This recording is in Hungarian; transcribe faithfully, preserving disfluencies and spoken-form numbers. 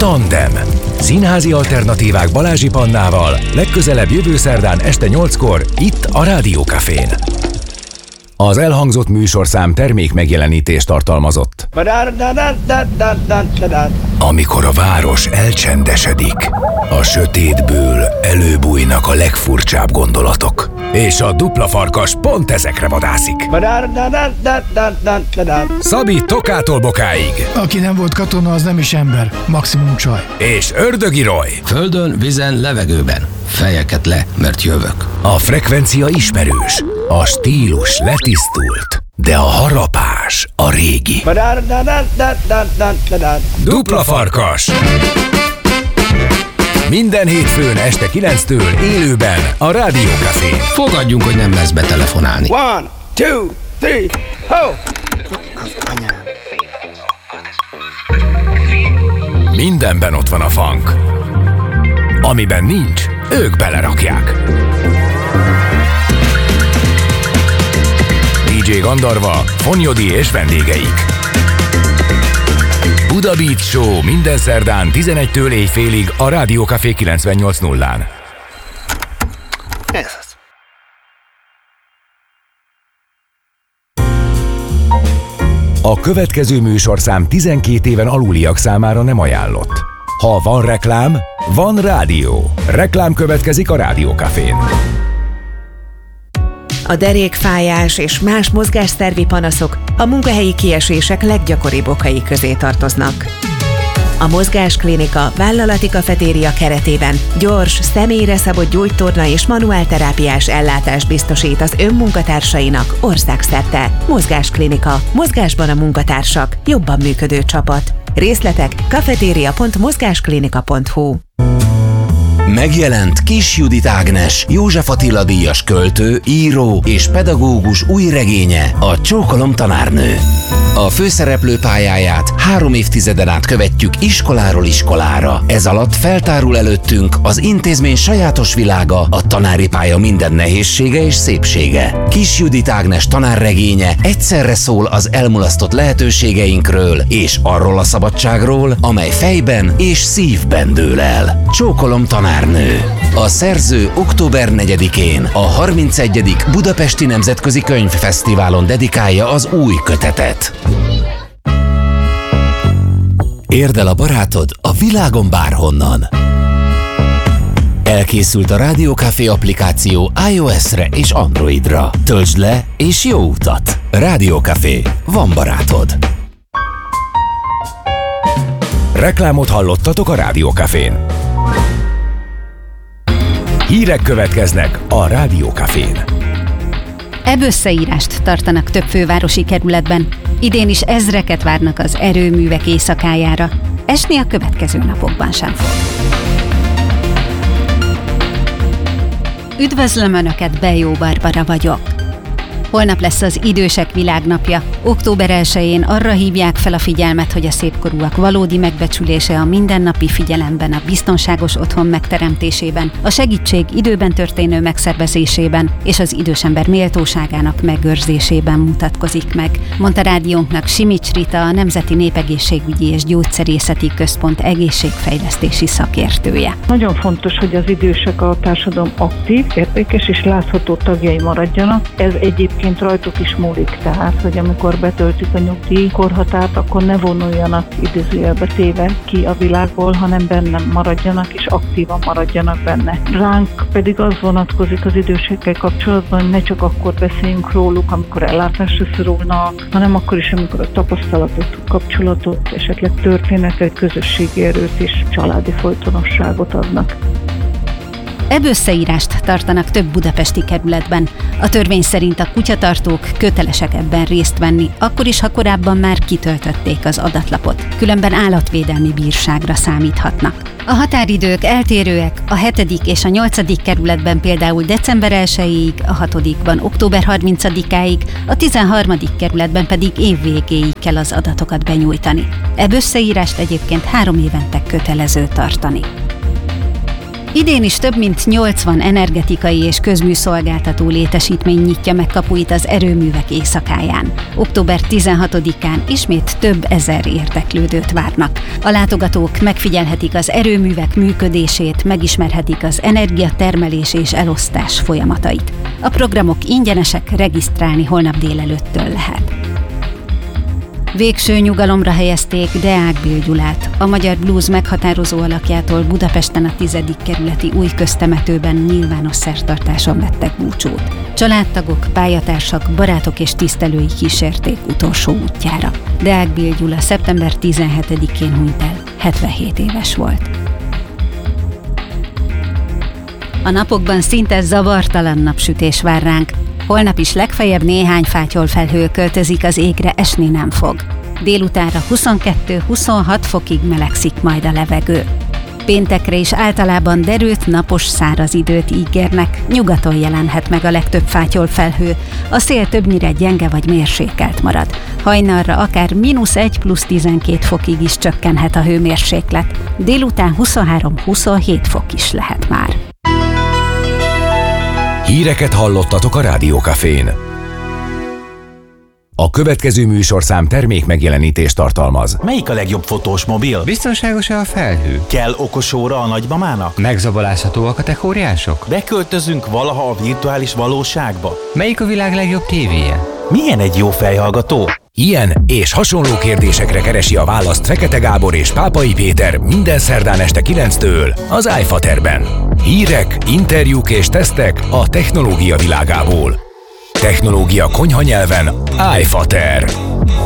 Tandem. Színházi alternatívák Balázsi Pannával legközelebb jövő szerdán este nyolckor itt a Rádió Cafén. Az elhangzott műsorszám termék megjelenítést tartalmazott. Amikor a város elcsendesedik, a sötétből előbújnak a legfurcsább gondolatok. És a dupla farkas pont ezekre vadászik. Szabi Tokától Bokáig. Aki nem volt katona, az nem is ember, maximum csaj. És Ördögi Roy. Földön, vízen, levegőben. Fejeket le, mert jövök. A frekvencia ismerős, a stílus letisztult, de a harapás a régi. Dupla farkas. Minden hétfőn este kilenctől élőben a Rádió Cafén. Fogadjunk, hogy nem lesz betelefonálni. One, two, three, ho! Mindenben ott van a funk. Amiben nincs, ők belerakják. dé dzsé Gandarva, Fonyodi és vendégeik. Buda Beat Show minden szerdán tizenegytől éjfélig a Rádió Café kilencvennyolc nullán. Ez az. A következő műsorszám tizenkét éven aluliak számára nem ajánlott. Ha van reklám, van rádió. Reklám következik a Rádió Cafén. A derékfájás és más mozgásszervi panaszok a munkahelyi kiesések leggyakoribb okai közé tartoznak. A Mozgásklinika vállalati kafetéria keretében gyors, személyre szabott gyógytorna és manuálterápiás ellátást biztosít az önmunkatársainak országszerte. Mozgásklinika. Mozgásban a munkatársak. Jobban működő csapat. Részletek kafetéria pont mozgásklinika pont hu. Megjelent Kiss Judit Ágnes, József Attila díjas költő, író és pedagógus új regénye, a Csókolom tanárnő. A főszereplő pályáját három évtizeden át követjük iskoláról iskolára. Ez alatt feltárul előttünk az intézmény sajátos világa, a tanári pálya minden nehézsége és szépsége. Kiss Judit Ágnes tanárregénye egyszerre szól az elmulasztott lehetőségeinkről és arról a szabadságról, amely fejben és szívben dől el. Csókolom tanárnő. A szerző október negyedikén a harmincegyedik Budapesti Nemzetközi Könyvfesztiválon dedikálja az új kötetet. Érd el a barátod a világon bárhonnan. Elkészült a Rádió Café applikáció iOS-re és Androidra. Töltsd le és jó utat! Rádió Café. Van barátod. Reklámot hallottatok a Rádió Cafén. Hírek következnek a Rádió Cafén. Ebb összeírást tartanak több fővárosi kerületben. Idén is ezreket várnak az erőművek éjszakájára. Esni a következő napokban sem fog. Üdvözlöm Önöket, Bejó Barbara vagyok. Holnap lesz az Idősek Világnapja. október elsején arra hívják fel a figyelmet, hogy a szépkorúak valódi megbecsülése a mindennapi figyelemben, a biztonságos otthon megteremtésében, a segítség időben történő megszervezésében és az idősember méltóságának megőrzésében mutatkozik meg, mondta rádiónknak Simics Rita, a Nemzeti Népegészségügyi és Gyógyszerészeti Központ egészségfejlesztési szakértője. Nagyon fontos, hogy az idősek a társadalom aktív, értékes és látható tagjai maradjanak. Ez egyébként rajtuk is múlik, tehát, hogy amikor betöltik a nyugdíj korhatárt, akkor ne vonuljanak idézőjelbe téve ki a világból, hanem benne maradjanak és aktívan maradjanak benne. Ránk pedig az vonatkozik az idősekkel kapcsolatban, hogy ne csak akkor beszéljünk róluk, amikor ellátásra szorulnak, hanem akkor is, amikor a tapasztalatot, kapcsolatot, esetleg történetet, közösségi erőt és családi folytonosságot adnak. Ebb összeírást tartanak több budapesti kerületben. A törvény szerint a kutyatartók kötelesek ebben részt venni, akkor is, ha korábban már kitöltötték az adatlapot. Különben állatvédelmi bírságra számíthatnak. A határidők eltérőek, a hetedik és a nyolcadik kerületben például december elsejéig, a hatodikban október harmincadikáig, a tizenharmadik kerületben pedig év végéig kell az adatokat benyújtani. Ebb összeírást egyébként három évente kötelező tartani. Idén is több mint nyolcvan energetikai és közműszolgáltató létesítmény nyitja meg kapuit az erőművek éjszakáján. október tizenhatodikán ismét több ezer érdeklődőt várnak. A látogatók megfigyelhetik az erőművek működését, megismerhetik az energiatermelés és elosztás folyamatait. A programok ingyenesek, regisztrálni holnap délelőttől lehet. Végső nyugalomra helyezték Deák Bill Gyulát. A magyar blues meghatározó alakjától Budapesten a tizedik kerületi új köztemetőben nyilvános szertartáson vettek búcsút. Családtagok, pályatársak, barátok és tisztelői kísérték utolsó útjára. Deák Bill Gyula szeptember tizenhetedikén hunyt el, hetvenhét éves volt. A napokban szinte zavartalan napsütés vár ránk. Holnap is legfeljebb néhány fátyolfelhő költözik az égre, esni nem fog. Délutánra huszonkettő-huszonhat fokig melegszik majd a levegő. Péntekre is általában derült, napos, száraz időt ígérnek, nyugaton jelenhet meg a legtöbb fátyolfelhő, a szél többnyire gyenge vagy mérsékelt marad. Hajnalra akár mínusz egy plusz tizenkét fokig is csökkenhet a hőmérséklet, délután huszonhárom-huszonhét fok is lehet már. Híreket hallottatok a Rádió Cafén. A következő műsorszám termék megjelenítést tartalmaz. Melyik a legjobb fotós mobil? Biztonságos-e a felhő? Kell okos óra a nagymamának? Megzabolázható a kategóriások? Beköltözünk valaha a virtuális valóságba? Melyik a világ legjobb tévéje? Milyen egy jó fejhallgató? Ilyen és hasonló kérdésekre keresi a választ Fekete Gábor és Pápai Péter minden szerdán este kilenctől az iFaterben. Hírek, interjúk és tesztek a technológia világából. Technológia konyhanyelven iFater.